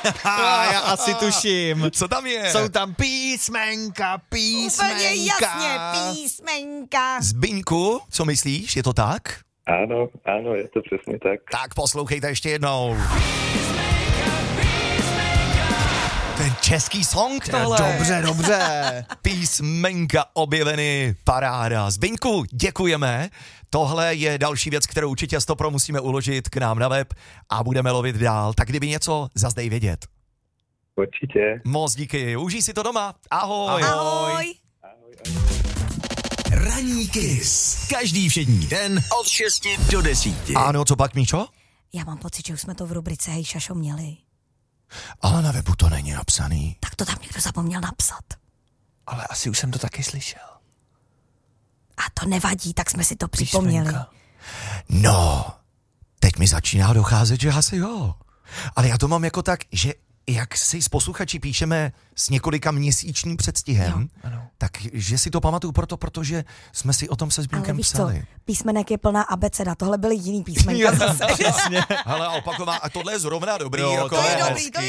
Já asi tuším. Co tam je? Jsou tam písmenka. Úplně jasně, písmenka. Zbyňku, co myslíš, je to tak? Ano, je to přesně tak. Tak poslouchejte ještě jednou. Ten český song tohle. Dobře. Písmenka objevený, paráda. Zbyňku, děkujeme. Tohle je další věc, kterou určitě 100% musíme uložit k nám na web a budeme lovit dál. Tak kdyby něco, zas dej vědět. Určitě. Moc díky, užij si to doma. Ahoj. Ahoj. Ranní Kiss. Každý všední den od 6 do 10. Ano, co pak, Míšo? Já mám pocit, že už jsme to v rubrice Hej Šašo měli. Ale na webu to není napsaný. Tak to tam někdo zapomněl napsat. Ale asi už jsem to taky slyšel. A to nevadí, tak jsme si to připomněli. Písmenka. No, teď mi začíná docházet, že asi jo. Ale já to mám jako tak, že jak si s posluchači píšeme s několika měsíčním předstihem, takže si to pamatuju protože jsme si o tom se Ale Zbyňkem víš co, psali. písmenek je plná abeceda, tohle byly jiný písmenka zase. Hele, opaková, a tohle je zrovna dobrý. Jo, jako to je dobrý, hezký. to